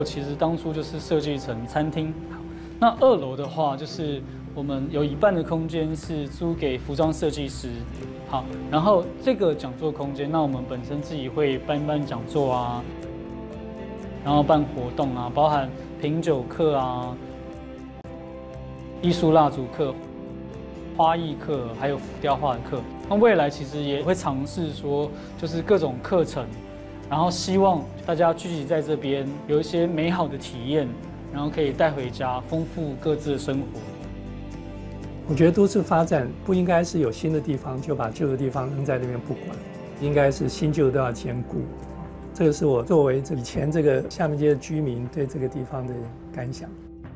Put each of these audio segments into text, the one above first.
其实当初就是设计成餐厅。那2楼的话，就是我们有一半的空间是租给服装设计师。好，然后这个讲座空间，那我们本身自己会办讲座啊，然后办活动啊，包含品酒课啊、艺术蜡烛课、花艺课，还有浮雕画的课。那未来其实也会尝试说，就是各种课程，然后希望大家聚集在这边，有一些美好的体验，然后可以带回家，丰富各自的生活。 我觉得都市发展不应该是有新的地方就把旧的地方扔在那边不管，应该是新旧都要兼顾。这个是我作为以前这个厦门街的居民对这个地方的感想。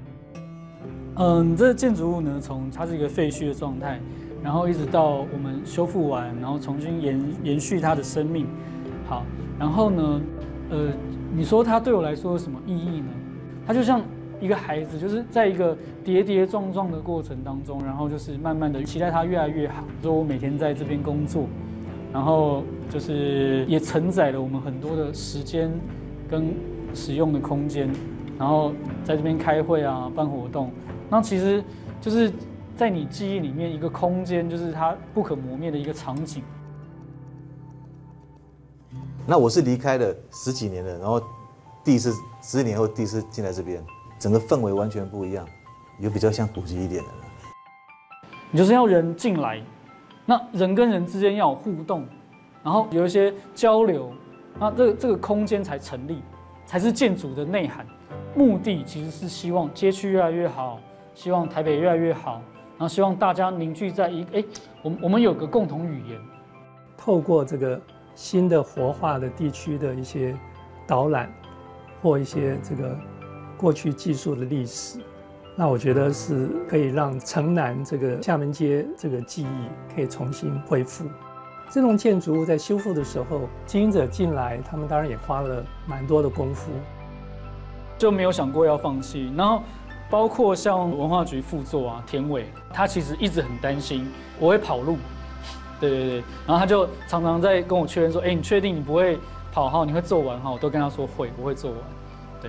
这个建筑物呢，从它是一个废墟的状态，然后一直到我们修复完，然后重新延续它的生命。好，然后呢，你说它对我来说有什么意义呢？它就像一个孩子，就是在一个跌跌撞撞的过程当中，然后就是慢慢的期待它越来越好。说我每天在这边工作，然后就是也承载了我们很多的时间跟使用的空间，然后在这边开会啊，办活动。那其实就是在你记忆里面一个空间，就是它不可磨灭的一个场景。 那我是离开了10几年了，然后第一次10年后第一次进来这边，整个氛围完全不一样，有比较像古迹一点的了。 你就是要人进来，那人跟人之间要有互动，然后有一些交流，那这个空间才成立，才是建筑的内涵。目的其实是希望街区越来越好，希望台北越来越好，然后希望大家凝聚在我们有个共同语言。 透过这个新的活化的地区的一些导览，或一些这个过去技术的历史，那我觉得是可以让城南这个厦门街这个记忆可以重新恢复。这栋建筑物在修复的时候，经营者进来，他们当然也花了蛮多的功夫， 就没有想过要放弃。然后包括像文化局副座啊田伟，他其实一直很担心我会跑路，对，然后他就常常在跟我确认说，你确定你不会跑号，你会做完号？我都跟他说会，我会做完。对。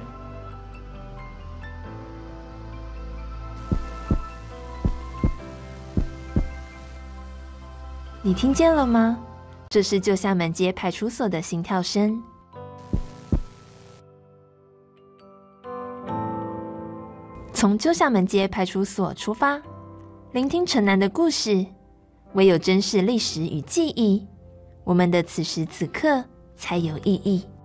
你听见了吗？这是旧厦门街派出所的心跳声。从旧厦门街派出所出发，聆听城南的故事，唯有珍视历史与记忆，我们的此时此刻才有意义。